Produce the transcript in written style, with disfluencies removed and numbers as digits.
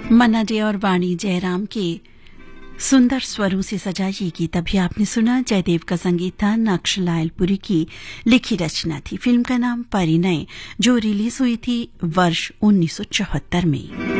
मन्ना day और वाणी जयराम के सुंदर स्वरों से सजा ये गीत अभी आपने सुना। जयदेव का संगीत था, नक्श लायलपुरी की लिखी रचना थी। फिल्म का नाम परिणय, जो रिलीज हुई थी वर्ष 1974 में।